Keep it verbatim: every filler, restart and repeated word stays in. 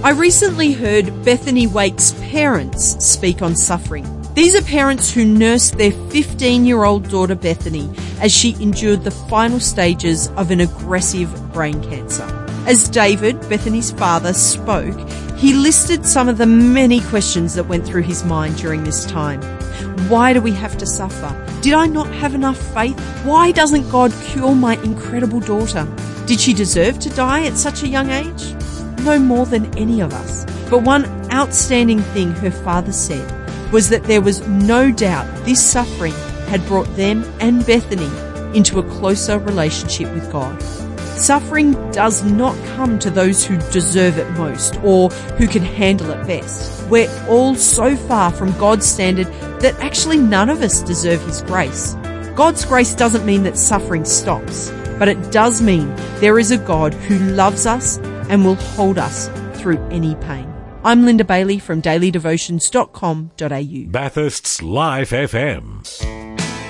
I recently heard Bethany Wake's parents speak on suffering. These are parents who nursed their fifteen-year-old daughter Bethany as she endured the final stages of an aggressive brain cancer. As David, Bethany's father, spoke, he listed some of the many questions that went through his mind during this time. Why do we have to suffer? Did I not have enough faith? Why doesn't God cure my incredible daughter? Did she deserve to die at such a young age? No more than any of us. But one outstanding thing her father said was that there was no doubt this suffering had brought them and Bethany into a closer relationship with God. Suffering does not come to those who deserve it most or who can handle it best. We're all so far from God's standard that actually none of us deserve His grace. God's grace doesn't mean that suffering stops, but it does mean there is a God who loves us and will hold us through any pain. I'm Linda Bailey from daily devotions dot com dot a u. Bathurst's Live F M.